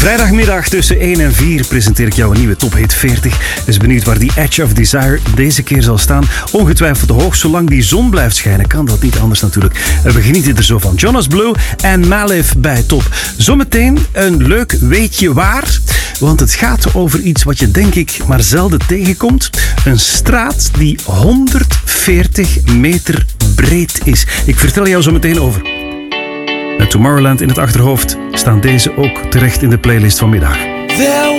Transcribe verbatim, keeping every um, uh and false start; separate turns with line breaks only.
Vrijdagmiddag tussen één en vier presenteer ik jou een nieuwe Top Hit veertig. Dus benieuwd waar die Edge of Desire deze keer zal staan. Ongetwijfeld hoog, zolang die zon blijft schijnen, kan dat niet anders natuurlijk. We genieten er zo van. Jonas Blue en Malif bij Top. Zometeen een leuk weetje waar. Want het gaat over iets wat je denk ik maar zelden tegenkomt. Een straat die honderdveertig meter breed is. Ik vertel jou zo meteen over. Met Tomorrowland in het achterhoofd staan deze ook terecht in de playlist vanmiddag.